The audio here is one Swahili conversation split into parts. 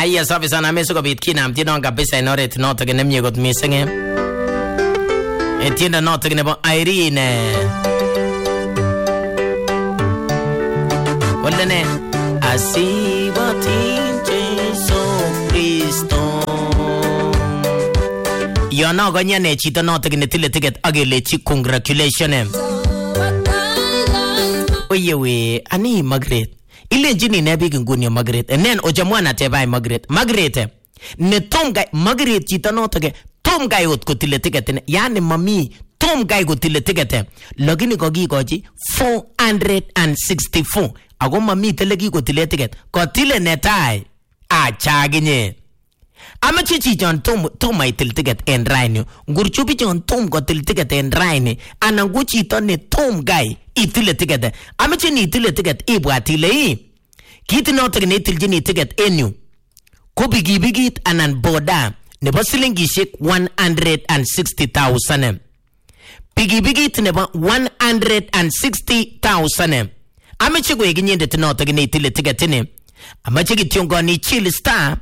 Aya safi sana amesukobit kinam tiendo kabisa en oret notok nemie kot mising. Tiendo notok nebo Irene. Waldene asibotin Jesu Kristo. Yono konyane chito notok netile ticket akelechi congratulations. Oyewe ani Margaret. Ile jini nebi nguni Margaret. Nen ojamwana tebai Margaret. Margaret. Ne tom guy Margaret chito notok tom guy ot kotile ticket. Yani mami tom guy kotile ticket. Lakini kokikochi 464. Ako mami tele kikotile ticket. Kotile netai. Achaginye. Ama chichi John tom itil ticket en raini. Ngurchupi John tom kotil ticket en raini. Ananguchi tone tom guy itile ticket. Ama chini itile ticket ibwatile hii. Kiti notok ne itil ticket enyu. Kubigibigit anan boda. Nebo silingishik 160,000. Bigibigit nebo 160,000. Ama chiku eginyende tinotok ne itile ticket ini. Ama chiki tiongoni chill star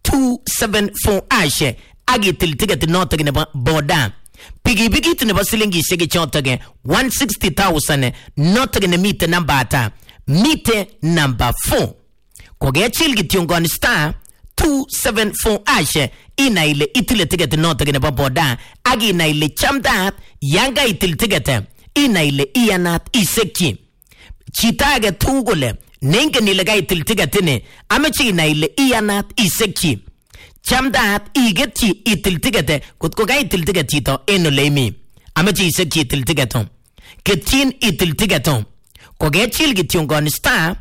274 ashe agitil ticket notok nebo boda. Pigibigit nebo silingishek chotok 160,000 notok ne mite namba ata. Mite number 4. Kogechil kityongoni star 274 ashe ina ile itile ticket notok nebo boda. Agi ina ile chamdat yanga itil ticket. Ina ile iyanat isekchi. Chitage tugule nenge nilega itil ticket ini. Amechi ina ile iyanat isekchi. Chamdat igetchi itil ticket. Kutko ga itil ticket chito eno leimi. Amechi isekchi itil ticket. Ketchin itil ticket. Kogechil kityongoni star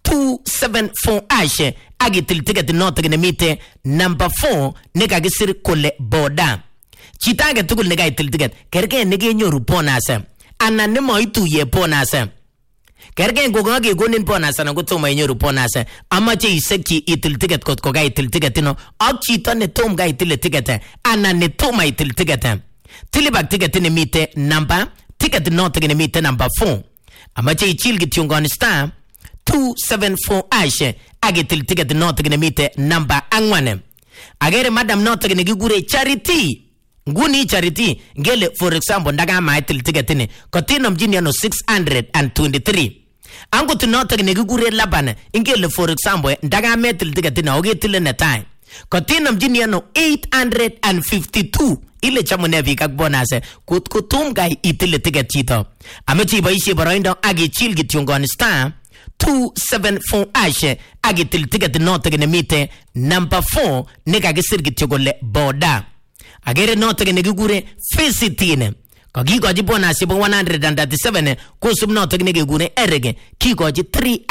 274 ashe agitil ticket notok nemite number 4 nekagisir kole boda. Chitage tugul nega itil ticket kerge negenyoru bonus anan nemoituye bonus. Kerge ngokage gonin bonus anan kotomo inyoru bonus. Amache isekchi itil ticket kotko ga itil ticket ino ak chito ne tom ga itil ticket anan ne tom itil ticket. Tilibak ticket nemite number ticket notok nemite number 4. Amache ichil kityongoni star 274 ashe agitil ticket notok nemite number 4. Agere madam notok negigure Charity. Nguni Charity ngele for example ndaga ma itil ticket ini kotino mjini ano 623. Ango tunotok negigure Laban ngele for example ndaga metil ticket ini ogetile netai kotino mjini ano 852. Ile chamune vikak bonus kutum guy itile ticket chito. Amechi boisie boroindo agichil kityongoni star 274 ashe agitil ticket notok nemite number 4 nekagisir kityo kole boda. Agere notok negigure Fesitine. Kagikochi bonus bo 137 kusum notok negigure Erege kikochi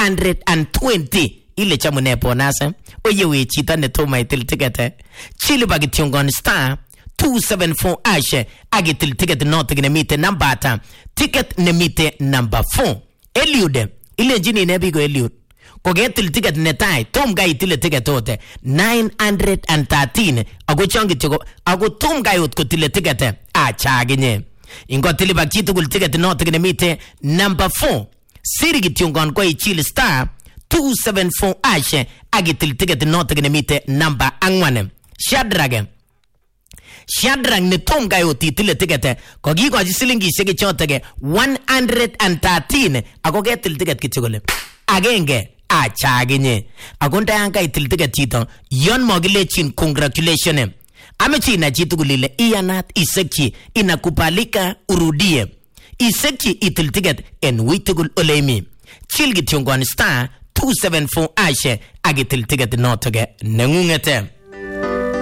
320. Ile chamune bonus oyewe chito netoma itil ticket. Chili bagityongoni star 274 ashe agitil ticket notok nemite number ata. Ticket nemite number 4. Eliud ile jini nebigo Eliud. Kogetil ticket netai tom guy itile ticket ote 913 ago changi tigo ago tom guy ot kotile ticket achaginye. Ingo tilibak chitugul ticket notok nemite number 4. Siri kityongon ko ichil star 274 ashe agitil ticket notok nemite number 4. Shadrag ne tom guy ot itile ticket kogikochi silingishek chotok 113 ago getil ticket kityogole agenge achaginye. Agonda yanga itil ticket chito yon mogilechin congratulations. Amechi na chitugul ile iyanat isekchi inakubalika urudie. Isekchi itil ticket en witugul oleimi. Chil kityongoni star 274 ashe agitil ticket notoge nengungete.